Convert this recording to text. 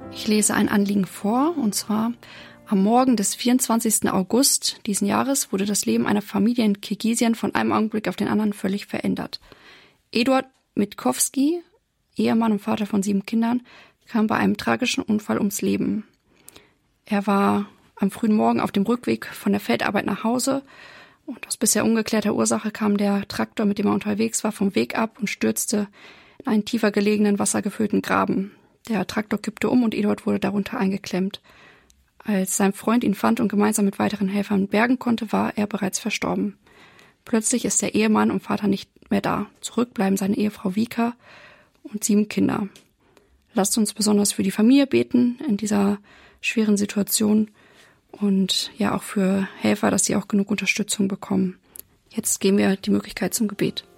Ich lese ein Anliegen vor, und zwar: Am Morgen des 24. August diesen Jahres wurde das Leben einer Familie in Kirgisien von einem Augenblick auf den anderen völlig verändert. Eduard Mitkowski, Ehemann und Vater von 7 Kindern, kam bei einem tragischen Unfall ums Leben. Er war am frühen Morgen auf dem Rückweg von der Feldarbeit nach Hause und aus bisher ungeklärter Ursache kam der Traktor, mit dem er unterwegs war, vom Weg ab und stürzte in einen tiefer gelegenen, wassergefüllten Graben. Der Traktor kippte um und Eduard wurde darunter eingeklemmt. Als sein Freund ihn fand und gemeinsam mit weiteren Helfern bergen konnte, war er bereits verstorben. Plötzlich ist der Ehemann und Vater nicht mehr da. Zurück bleiben seine Ehefrau Vika und 7 Kinder. Lasst uns besonders für die Familie beten in dieser schweren Situation und ja auch für Helfer, dass sie auch genug Unterstützung bekommen. Jetzt geben wir die Möglichkeit zum Gebet.